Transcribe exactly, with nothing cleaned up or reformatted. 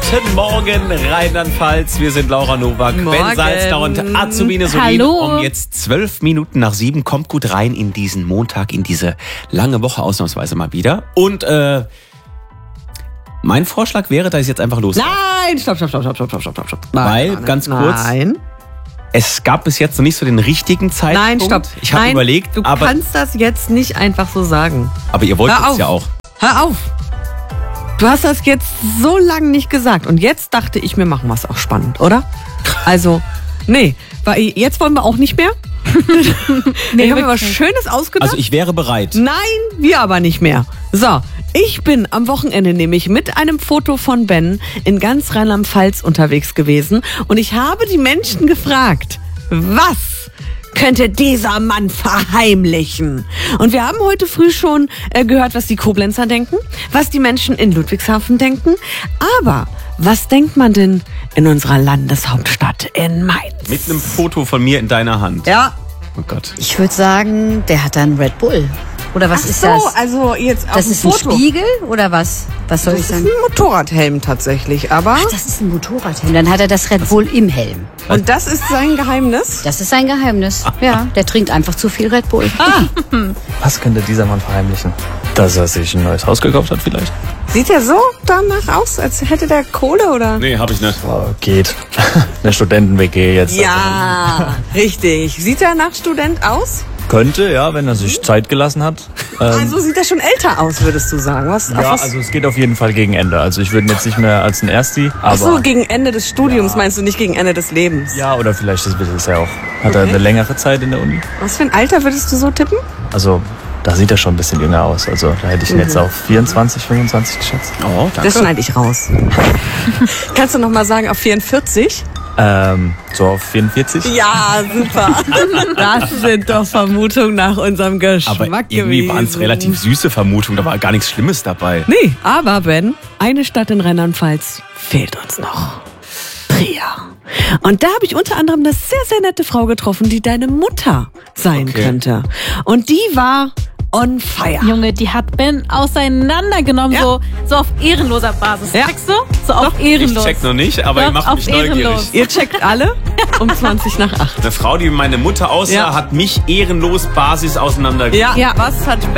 Guten Morgen, Rheinland-Pfalz. Wir sind Laura Nowak, Morgen. Ben Salzner und Azubine Solin. Hallo. Um jetzt zwölf Minuten nach sieben. Kommt gut rein in diesen Montag, in diese lange Woche ausnahmsweise mal wieder. Und äh, mein Vorschlag wäre, dass ich jetzt einfach los. Nein, stopp, stopp, stopp, stopp, stopp, stopp, stopp, stopp. Nein, Weil, nein, ganz kurz, Nein, es gab bis jetzt noch nicht so den richtigen Zeitpunkt. nein, stopp. Ich habe Nein, überlegt, du aber, kannst das jetzt nicht einfach so sagen. aber ihr wollt Hör es auf. ja auch. Hör auf. Du hast das jetzt so lange nicht gesagt. Und jetzt dachte ich, wir machen was auch spannend, oder? Also, nee, weil jetzt wollen wir auch nicht mehr. Nee, haben wir was Schönes ausgedacht. Also ich wäre bereit. Nein, wir aber nicht mehr. So, ich bin am Wochenende nämlich mit einem Foto von Ben in ganz Rheinland-Pfalz unterwegs gewesen und ich habe die Menschen gefragt, was könnte dieser Mann verheimlichen? Und wir haben heute früh schon äh, gehört, was die Koblenzer denken, was die Menschen in Ludwigshafen denken, aber was denkt man denn in unserer Landeshauptstadt in Mainz? Mit einem Foto von mir in deiner Hand. Ja. Oh Gott. Ich würde sagen, der hat da einen Red Bull. Oder was Ach ist so, das? also jetzt auf Das dem ist ein Foto. Spiegel oder was? Was soll Das ich ist sagen? ein Motorradhelm tatsächlich, aber Ach, das ist ein Motorradhelm. Dann hat er das Red Bull im Helm. und das ist sein Geheimnis. Das ist sein Geheimnis. Ja, der trinkt einfach zu viel Red Bull. Was könnte dieser Mann verheimlichen? Dass er sich ein neues Haus gekauft hat vielleicht? Sieht er so danach aus, als hätte der Kohle oder? Nee, hab ich nicht. Oh, geht. Eine Studenten-W G jetzt. Ja, richtig. Sieht er nach Student aus? Könnte, ja, wenn er sich Zeit gelassen hat. Ähm, Also sieht er schon älter aus, würdest du sagen. Was, auf ja, was? also es geht auf jeden Fall gegen Ende. Also ich würde ihn jetzt nicht mehr als ein Ersti, aber... Ach so, gegen Ende des Studiums meinst du, nicht gegen Ende des Lebens? ja, oder vielleicht ist es ja auch. Hat er Okay. eine längere Zeit in der Uni? Was für ein Alter würdest du so tippen? Also da sieht er schon ein bisschen jünger aus. Also da hätte ich ihn jetzt auf vierundzwanzig, fünfundzwanzig geschätzt. Oh, danke. Das schneide ich raus. Kannst du noch mal sagen, auf vierundvierzig? Ähm, so auf vierundvierzig? Ja, super. Das sind doch Vermutungen nach unserem Geschmack Aber irgendwie gewesen. waren es relativ süße Vermutungen, da war gar nichts Schlimmes dabei. Nee, aber Ben, eine Stadt in Rheinland-Pfalz fehlt uns noch. Trier. Und da habe ich unter anderem eine sehr, sehr nette Frau getroffen, die deine Mutter sein Okay. könnte. Und die war on fire. Junge, die hat Ben auseinandergenommen, Ja. so, so auf ehrenloser Basis. Ja. Checkst du? So auf Ich ehrenlos. check noch nicht, aber Doch, ihr macht auf mich neugierig. ehrenlos. Ihr checkt alle um zwanzig nach acht. Eine Frau, die meine Mutter aussah, Ja. hat mich ehrenlos Basis auseinandergenommen. Ja, was hat